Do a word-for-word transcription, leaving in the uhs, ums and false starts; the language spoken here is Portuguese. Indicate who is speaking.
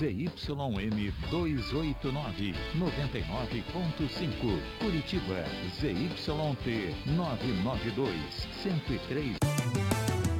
Speaker 1: Z Y M duzentos e oitenta e nove, noventa e nove ponto cinco. Curitiba, Z Y T novecentos e noventa e dois, cento e três.